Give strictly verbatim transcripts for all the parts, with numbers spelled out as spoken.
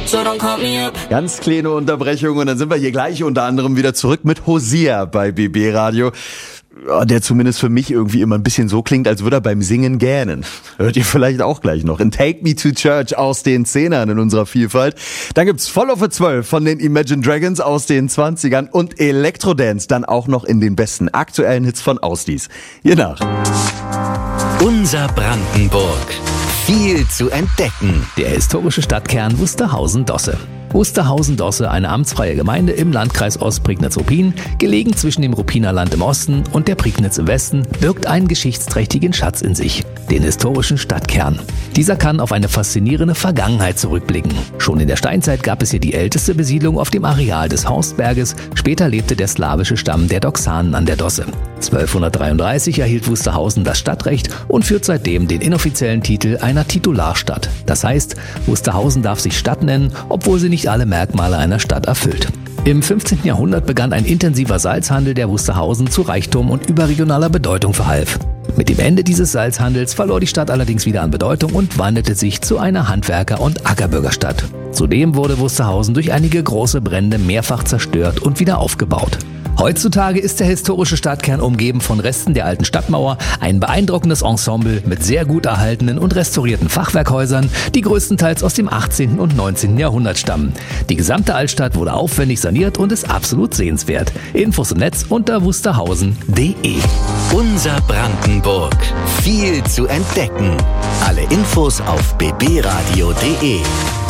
so don't call me up. Ganz kleine Unterbrechung und dann sind wir hier gleich unter anderem wieder zurück mit Hosea bei B B Radio. Der zumindest für mich irgendwie immer ein bisschen so klingt, als würde er beim Singen gähnen. Hört ihr vielleicht auch gleich noch. In Take Me to Church aus den Zehnern in unserer Vielfalt. Dann gibt's Voll auf zwölf von den Imagine Dragons aus den zwanzigern und Elektrodance dann auch noch in den besten aktuellen Hits von Ausdies. Hier nach. Unser Brandenburg. Viel zu entdecken. Der historische Stadtkern Wusterhausen-Dosse. Wusterhausen-Dosse, eine amtsfreie Gemeinde im Landkreis Ostprignitz-Ruppin, gelegen zwischen dem Ruppiner Land im Osten und der Prignitz im Westen, birgt einen geschichtsträchtigen Schatz in sich, den historischen Stadtkern. Dieser kann auf eine faszinierende Vergangenheit zurückblicken. Schon in der Steinzeit gab es hier die älteste Besiedlung auf dem Areal des Horstberges, später lebte der slawische Stamm der Doxanen an der Dosse. zwölfhundertdreiunddreißig erhielt Wusterhausen das Stadtrecht und führt seitdem den inoffiziellen Titel einer Titularstadt. Das heißt, Wusterhausen darf sich Stadt nennen, obwohl sie nicht alle Merkmale einer Stadt erfüllt. Im fünfzehnten Jahrhundert begann ein intensiver Salzhandel, der Wusterhausen zu Reichtum und überregionaler Bedeutung verhalf. Mit dem Ende dieses Salzhandels verlor die Stadt allerdings wieder an Bedeutung und wandelte sich zu einer Handwerker- und Ackerbürgerstadt. Zudem wurde Wusterhausen durch einige große Brände mehrfach zerstört und wieder aufgebaut. Heutzutage ist der historische Stadtkern umgeben von Resten der alten Stadtmauer, ein beeindruckendes Ensemble mit sehr gut erhaltenen und restaurierten Fachwerkhäusern, die größtenteils aus dem achtzehnten und neunzehnten Jahrhundert stammen. Die gesamte Altstadt wurde aufwendig saniert und ist absolut sehenswert. Infos im Netz unter wusterhausen punkt de. Unser Brandenburg. Viel zu entdecken. Alle Infos auf b b radio punkt de.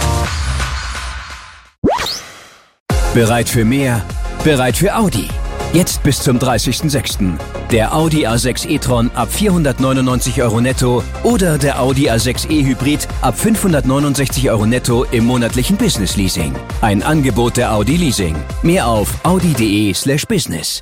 Bereit für mehr? Bereit für Audi. Jetzt bis zum dreißigsten sechsten Der Audi A sechs e-tron ab vierhundertneunundneunzig Euro netto oder der Audi A sechs e Hybrid ab fünfhundertneunundsechzig Euro netto im monatlichen Business Leasing. Ein Angebot der Audi Leasing. Mehr auf audi punkt de slash business.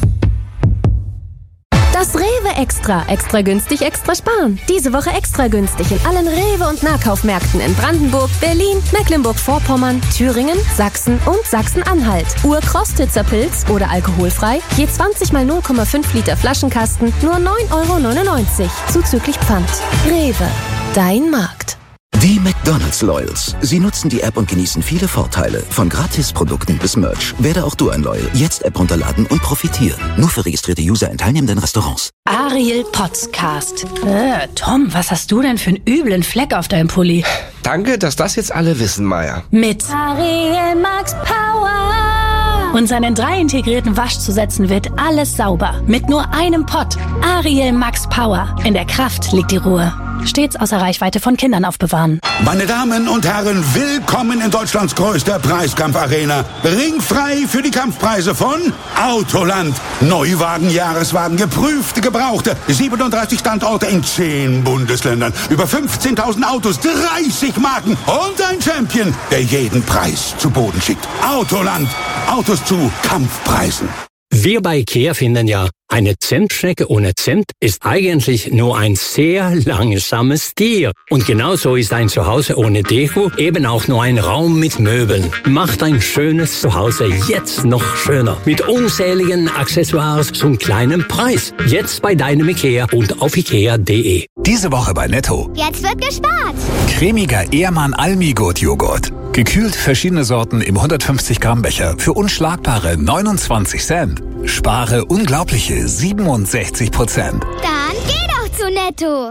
Das Rewe Extra. Extra günstig, extra sparen. Diese Woche extra günstig in allen Rewe- und Nahkaufmärkten in Brandenburg, Berlin, Mecklenburg-Vorpommern, Thüringen, Sachsen und Sachsen-Anhalt. Ur-Krostitzer Pilz oder alkoholfrei, je zwanzig mal null Komma fünf Liter Flaschenkasten, nur neun Euro neunundneunzig, zuzüglich Pfand. Rewe, dein Markt. Die McDonald's Loyals. Sie nutzen die App und genießen viele Vorteile. Von Gratisprodukten bis Merch. Werde auch du ein Loyal. Jetzt App runterladen und profitieren. Nur für registrierte User in teilnehmenden Restaurants. Ariel Podcast. Äh, Tom, was hast du denn für einen üblen Fleck auf deinem Pulli? Danke, dass das jetzt alle wissen, Maya. Mit Ariel Max Power. Und seinen drei integrierten Waschzusätzen wird alles sauber. Mit nur einem Pott. Ariel Max Power. In der Kraft liegt die Ruhe. Stets außer Reichweite von Kindern aufbewahren. Meine Damen und Herren, willkommen in Deutschlands größter Preiskampfarena. Ringfrei für die Kampfpreise von Autoland. Neuwagen, Jahreswagen, geprüfte, gebrauchte. siebenunddreißig Standorte in zehn Bundesländern. Über fünfzehntausend Autos, dreißig Marken und ein Champion, der jeden Preis zu Boden schickt. Autoland. Autos zu Kampfpreisen. Wir bei IKEA finden ja, eine Zentstrecke ohne Zimt ist eigentlich nur ein sehr langsames Tier. Und genauso ist ein Zuhause ohne Deko eben auch nur ein Raum mit Möbeln. Macht ein schönes Zuhause jetzt noch schöner. Mit unzähligen Accessoires zum kleinen Preis. Jetzt bei deinem IKEA und auf ikea punkt de. Diese Woche bei Netto. Jetzt wird gespart. Cremiger Ehrmann Almigurt Joghurt. Gekühlt verschiedene Sorten im hundertfünfzig Gramm Becher für unschlagbare neunundzwanzig Cent. Spare unglaubliche siebenundsechzig Prozent. Dann geh doch zu Netto.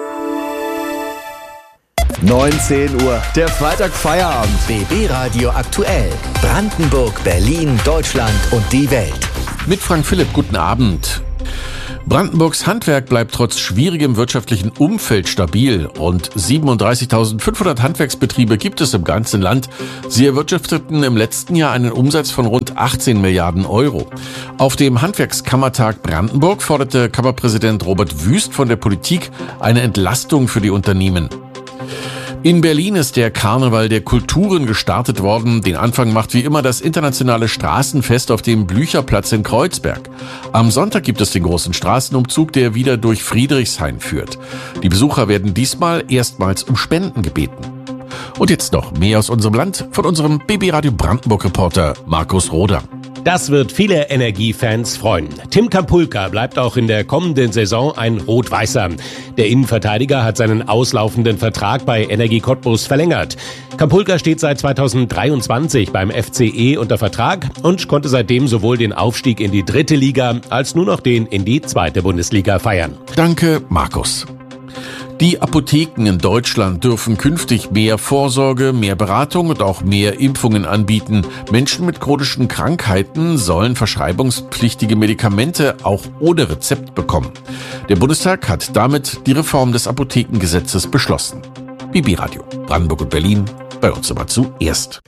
neunzehn Uhr, der Freitag Feierabend. B B Radio aktuell. Brandenburg, Berlin, Deutschland und die Welt. Mit Frank Philipp, guten Abend. Brandenburgs Handwerk bleibt trotz schwierigem wirtschaftlichen Umfeld stabil. Rund siebenunddreißigtausendfünfhundert Handwerksbetriebe gibt es im ganzen Land. Sie erwirtschafteten im letzten Jahr einen Umsatz von rund achtzehn Milliarden Euro. Auf dem Handwerkskammertag Brandenburg forderte Kammerpräsident Robert Wüst von der Politik eine Entlastung für die Unternehmen. In Berlin ist der Karneval der Kulturen gestartet worden. Den Anfang macht wie immer das internationale Straßenfest auf dem Blücherplatz in Kreuzberg. Am Sonntag gibt es den großen Straßenumzug, der wieder durch Friedrichshain führt. Die Besucher werden diesmal erstmals um Spenden gebeten. Und jetzt noch mehr aus unserem Land von unserem B B Radio Brandenburg-Reporter Markus Roder. Das wird viele Energiefans freuen. Tim Kampulka bleibt auch in der kommenden Saison ein Rot-Weißer. Der Innenverteidiger hat seinen auslaufenden Vertrag bei Energie Cottbus verlängert. Kampulka steht seit zweitausenddreiundzwanzig beim F C E unter Vertrag und konnte seitdem sowohl den Aufstieg in die dritte Liga als nur noch den in die zweite Bundesliga feiern. Danke, Markus. Die Apotheken in Deutschland dürfen künftig mehr Vorsorge, mehr Beratung und auch mehr Impfungen anbieten. Menschen mit chronischen Krankheiten sollen verschreibungspflichtige Medikamente auch ohne Rezept bekommen. Der Bundestag hat damit die Reform des Apothekengesetzes beschlossen. B B Radio, Brandenburg und Berlin, bei uns immer zuerst.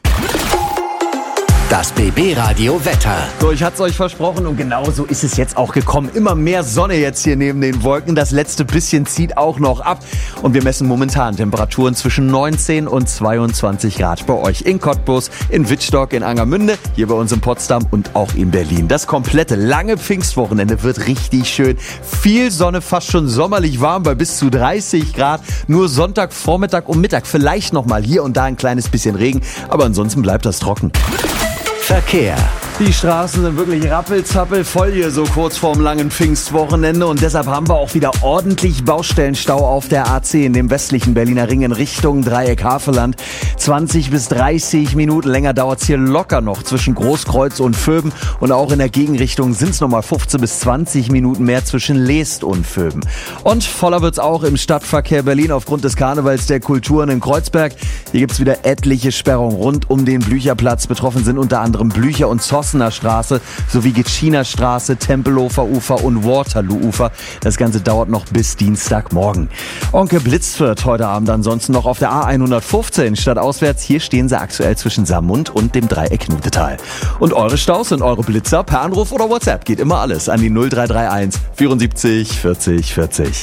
Das B B Radio Wetter. So, ich hatte es euch versprochen und genau so ist es jetzt auch gekommen. Immer mehr Sonne jetzt hier neben den Wolken. Das letzte bisschen zieht auch noch ab. Und wir messen momentan Temperaturen zwischen neunzehn und zweiundzwanzig Grad bei euch in Cottbus, in Wittstock, in Angermünde, hier bei uns in Potsdam und auch in Berlin. Das komplette lange Pfingstwochenende wird richtig schön. Viel Sonne, fast schon sommerlich warm bei bis zu dreißig Grad. Nur Sonntag, Vormittag und Mittag vielleicht nochmal hier und da ein kleines bisschen Regen. Aber ansonsten bleibt das trocken. Verkehr. Die Straßen sind wirklich rappelzappel voll hier so kurz vorm langen Pfingstwochenende und deshalb haben wir auch wieder ordentlich Baustellenstau auf der A zehn, dem westlichen Berliner Ring in Richtung Dreieck-Havelland. zwanzig bis dreißig Minuten länger dauert es hier locker noch zwischen Großkreuz und Vöben und auch in der Gegenrichtung sind es nochmal fünfzehn bis zwanzig Minuten mehr zwischen Leest und Vöben. Und voller wird's auch im Stadtverkehr Berlin aufgrund des Karnevals der Kulturen in Kreuzberg. Hier gibt's wieder etliche Sperrungen rund um den Blücherplatz. Betroffen sind unter anderem Blücher und Zossener Straße sowie Gitschiner Straße, Tempelhofer Ufer und Waterloo-Ufer. Das Ganze dauert noch bis Dienstagmorgen. Onkel blitzt wird heute Abend ansonsten noch auf der A hundertfünfzehn stadtauswärts. Hier stehen sie aktuell zwischen Saarmund und dem Dreieck Nutetal. Und eure Staus und eure Blitzer per Anruf oder WhatsApp geht immer alles an die null drei drei eins vierundsiebzig vierzig vierzig.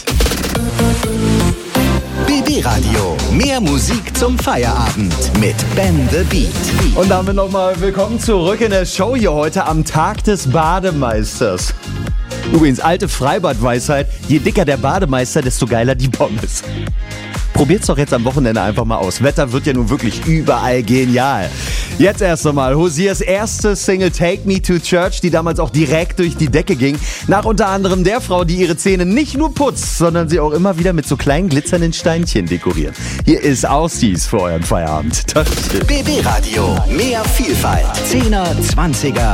B B Radio. Mehr Musik zum Feierabend mit Ben the Beat. Und damit nochmal willkommen zurück in der Show hier heute am Tag des Bademeisters. Übrigens, alte Freibadweisheit, je dicker der Bademeister, desto geiler die Pommes. Probiert's doch jetzt am Wochenende einfach mal aus. Wetter wird ja nun wirklich überall genial. Jetzt erst einmal Hoziers erste Single Take Me to Church, die damals auch direkt durch die Decke ging. Nach unter anderem der Frau, die ihre Zähne nicht nur putzt, sondern sie auch immer wieder mit so kleinen glitzernden Steinchen dekoriert. Hier ist Ausdies für euren Feierabend. B B Radio, mehr Vielfalt. Zehner, Zwanziger